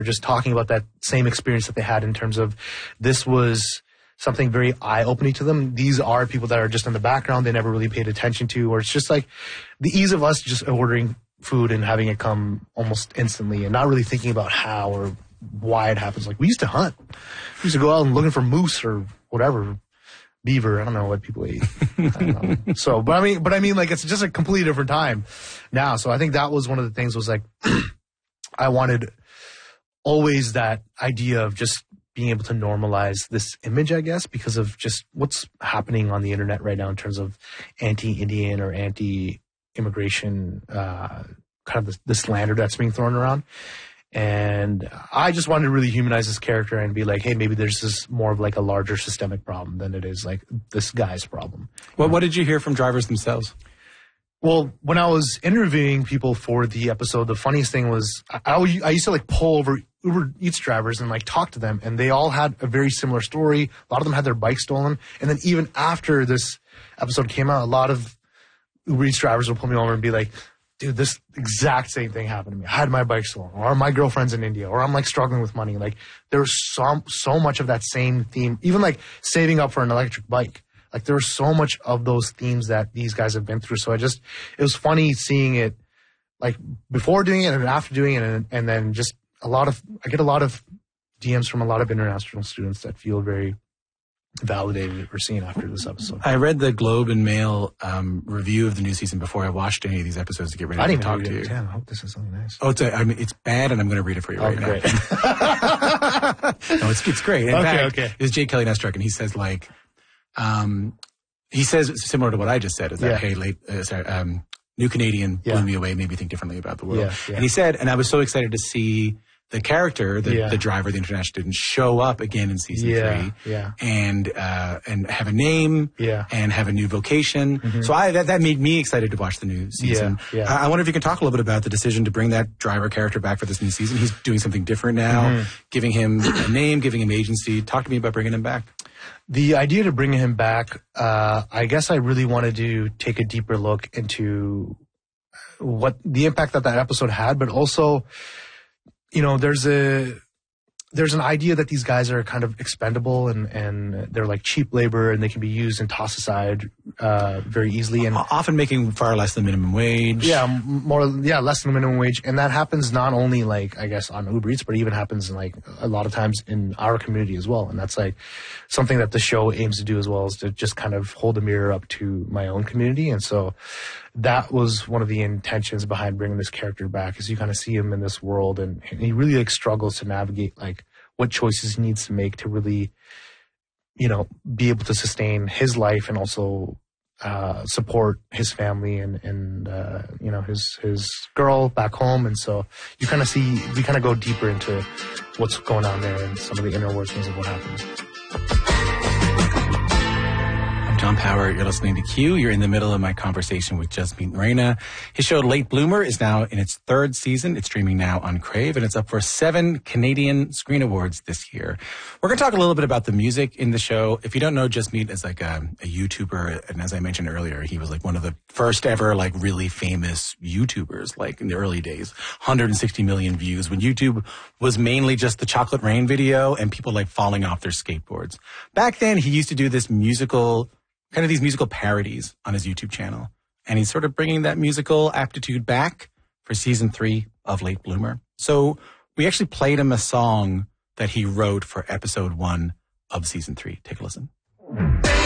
We're just talking about that same experience that they had in terms of this was something very eye-opening to them. These are people that are just in the background they never really paid attention to, or it's just like the ease of us just ordering food and having it come almost instantly and not really thinking about how or why it happens. Like, we used to hunt. We used to go out and looking for moose or whatever, beaver. I don't know what people eat. I don't know. So, but I mean, like, it's just a completely different time now. So I think that was one of the things was like, I wanted always that idea of just being able to normalize this image, I guess, because of just what's happening on the internet right now in terms of anti-Indian or anti-immigration, kind of the slander that's being thrown around. And I just wanted to really humanize this character and be like, hey, maybe there's this more of like a larger systemic problem than it is like this guy's problem. Well, what did you hear from drivers themselves? Well, when I was interviewing people for the episode, the funniest thing was I used to like pull over Uber Eats drivers and like talk to them, and they all had a very similar story. A lot of them had their bikes stolen. And then even after this episode came out, a lot of Uber Eats drivers would pull me over and be like, dude, this exact same thing happened to me. I had my bike stolen, or my girlfriend's in India, or I'm like struggling with money. Like there was so much of that same theme, even like saving up for an electric bike. Like there was so much of those themes that these guys have been through. So it was funny seeing it like before doing it and after doing it. And then just I get a lot of DMs from a lot of international students that feel very validated or seen after this episode. I read the Globe and Mail review of the new season before I watched any of these episodes to get ready to talk to you. Damn, I hope this is something nice. Oh, it's bad, and I'm going to read it for you right now. Great. No, it's great. In fact, it's Jake Kelly Nestruck, and he says like, he says similar to what I just said, is that, hey, New Canadian blew me away, made me think differently about the world. And he said, and I was so excited to see the character, the driver, the international student, show up again in season 3 and have a name and have a new vocation. Mm-hmm. So that made me excited to watch the new season. I wonder if you can talk a little bit about the decision to bring that driver character back for this new season. He's doing something different now, giving him a name, giving him agency. Talk to me about bringing him back. The idea to bring him back, I guess I really wanted to take a deeper look into what the impact that episode had, but also, you know, there's an idea that these guys are kind of expendable and they're like cheap labor and they can be used and tossed aside very easily, and often making far less than minimum wage. Less than minimum wage, and that happens not only like I guess on Uber Eats, but even happens in like a lot of times in our community as well. And that's like something that the show aims to do as well, is to just kind of hold a mirror up to my own community. And so that was one of the intentions behind bringing this character back, is you kind of see him in this world and he really like struggles to navigate like what choices he needs to make to really, you know, be able to sustain his life and also support his family and you know, his girl back home. And so we kind of go deeper into what's going on there and some of the inner workings of what happens. John Power, you're listening to Q. You're in the middle of my conversation with Jasmeet Morena. His show Late Bloomer is now in its 3rd season. It's streaming now on Crave, and it's up for 7 Canadian Screen Awards this year. We're going to talk a little bit about the music in the show. If you don't know Jasmeet as like a YouTuber, and as I mentioned earlier, he was like one of the first ever like really famous YouTubers, like in the early days, 160 million views when YouTube was mainly just the Chocolate Rain video and people like falling off their skateboards. Back then, he used to do these musical parodies on his YouTube channel. And he's sort of bringing that musical aptitude back for season 3 of Late Bloomer. So we actually played him a song that he wrote for episode 1 of season 3. Take a listen.